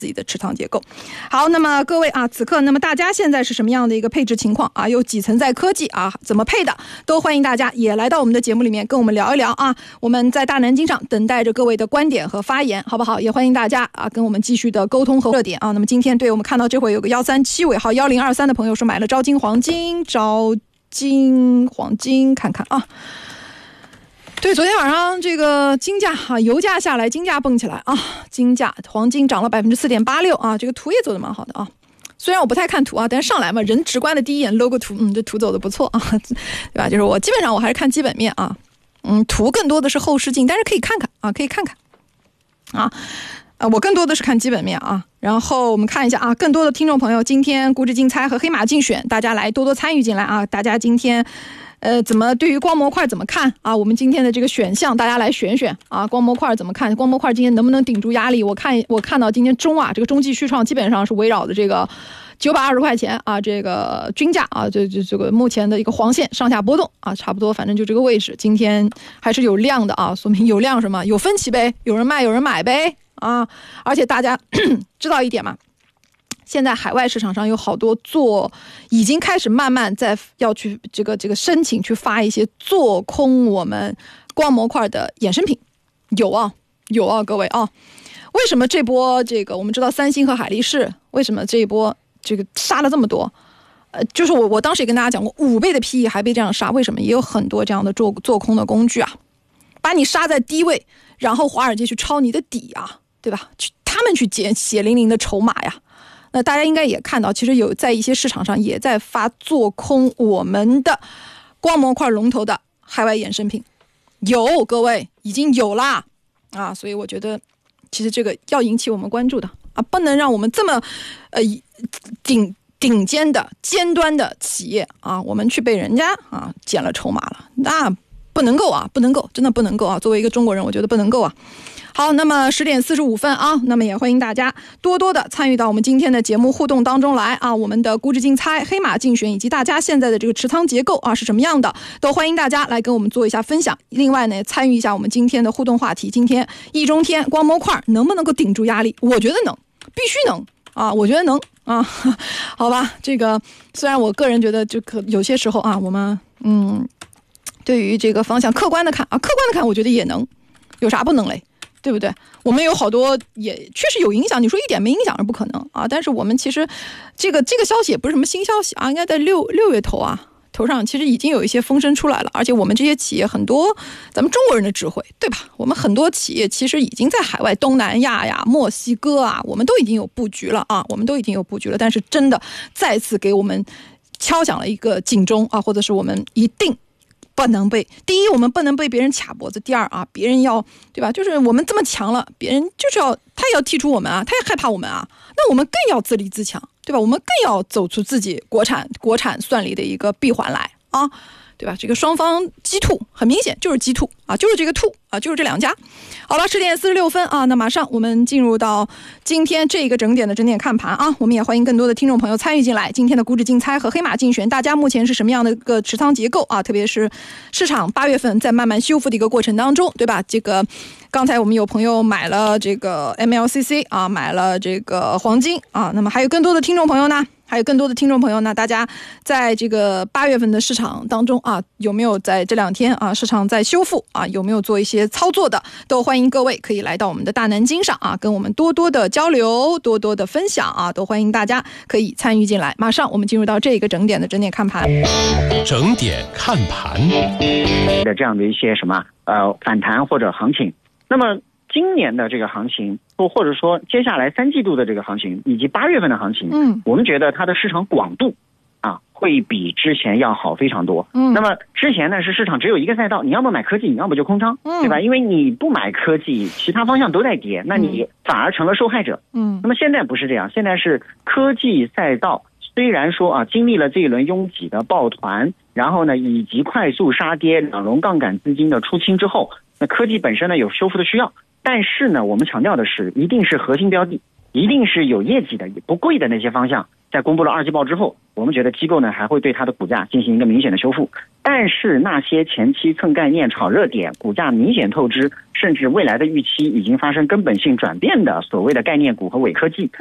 自己的持仓结构。好，那么各位啊，此刻那么大家现在是什么样的一个配置情况啊？有几层在科技啊？怎么配的？都欢迎大家也来到我们的节目里面跟我们聊一聊啊！我们在大南京上等待着各位的观点和发言，好不好？也欢迎大家啊跟我们继续的沟通和热点啊。那么今天对我们看到这会有个137尾号1023的朋友说买了招金黄金，看看啊。对，昨天晚上这个金价啊，油价下来，金价蹦起来啊，黄金涨了4.86%啊，这个图也做得蛮好的啊。虽然我不太看图啊，但是上来嘛，人直观的第一眼 logo 图，这图走的不错啊，对吧？就是我基本上我还是看基本面啊，图更多的是后视镜，但是可以看看啊，我更多的是看基本面啊。然后我们看一下啊，更多的听众朋友，今天股指竞猜和黑马竞选，大家来多多参与进来啊！大家今天怎么对于光模块怎么看啊？我们今天的这个选项，大家来选啊，光模块怎么看？光模块今天能不能顶住压力？我看到今天这个中继续创基本上是围绕的这个920块钱啊，这个均价啊，这个目前的一个黄线上下波动啊，差不多反正就这个位置。今天还是有量的啊，说明有量什么？有分歧呗，有人卖有人买呗啊！而且大家知道一点嘛？现在海外市场上有好多已经开始慢慢在要去这个申请去发一些做空我们光模块的衍生品，有啊各位啊，为什么这波我们知道三星和海力士为什么这一波杀了这么多？就是我当时也跟大家讲过，5倍的 PE 还被这样杀，为什么？也有很多这样的做空的工具啊，把你杀在低位，然后华尔街去抄你的底啊，对吧？他们去捡血淋淋的筹码呀。那大家应该也看到，其实有在一些市场上也在发做空我们的光模块龙头的海外衍生品，各位已经有啦啊，所以我觉得其实这个要引起我们关注的啊，不能让我们这么顶尖的尖端的企业啊，我们去被人家啊捡了筹码了，那不能够，真的不能够啊！作为一个中国人，我觉得不能够啊。好，那么10点45分啊，那么也欢迎大家多多的参与到我们今天的节目互动当中来啊，我们的股指竞猜、黑马竞选以及大家现在的这个持仓结构啊是什么样的，都欢迎大家来跟我们做一下分享。另外呢，参与一下我们今天的互动话题，今天一中天光模块能不能够顶住压力？我觉得能，必须能啊，我觉得能啊。好吧，这个虽然我个人觉得有些时候啊，我们对于这个方向客观的看，我觉得也能，有啥不能嘞？对不对？我们有好多也确实有影响，你说一点没影响是不可能啊。但是我们其实这个消息也不是什么新消息啊，应该在六月头上其实已经有一些风声出来了，而且我们这些企业很多咱们中国人的智慧，对吧？我们很多企业其实已经在海外东南亚呀、墨西哥啊，我们都已经有布局了啊，但是真的再次给我们敲响了一个警钟啊，或者是我们一定不能被，第一我们不能被别人卡脖子，第二啊，别人要对吧？就是我们这么强了，别人就是他也要剔除我们啊，他也害怕我们啊，那我们更要自立自强，对吧？我们更要走出自己国产算力的一个闭环来啊，对吧？这个双方鸡兔很明显就是鸡兔啊，就是这个兔啊，就是这两家。好了，10点46分啊，那马上我们进入到今天这个整点看盘啊，我们也欢迎更多的听众朋友参与进来。今天的股指竞猜和黑马竞选，大家目前是什么样的一个持仓结构啊？特别是市场8月份在慢慢修复的一个过程当中，对吧？这个刚才我们有朋友买了这个 MLCC 啊，买了这个黄金啊，那么还有更多的听众朋友呢，大家在这个8月份的市场当中啊，有没有在这2天啊市场在修复啊，有没有做一些操作的，都欢迎各位可以来到我们的大南京上啊，跟我们多多的交流，多多的分享啊，都欢迎大家可以参与进来。马上我们进入到这个整点看盘。 整点看盘的这样的一些反弹或者行情。那么今年的这个行情，或者说接下来3季度的这个行情，以及8月份的行情，我们觉得它的市场广度啊会比之前要好非常多。那么之前呢是市场只有一个赛道，你要么买科技，你要么就空仓，对吧？因为你不买科技，其他方向都在跌，那你反而成了受害者。那么现在不是这样，现在是科技赛道虽然说啊经历了这一轮拥挤的抱团，然后呢以及快速杀跌、2轮杠杆资金的出清之后，那科技本身呢有修复的需要。但是呢，我们强调的是，一定是核心标的，一定是有业绩的、不贵的那些方向， 在公布了二季报之后，我们觉得机构呢还会对它的股价进行一个明显的修复。但是那些前期蹭概念、炒热点、股价明显透支，甚至未来的预期已经发生根本性转变的所谓的概念股和伪科技，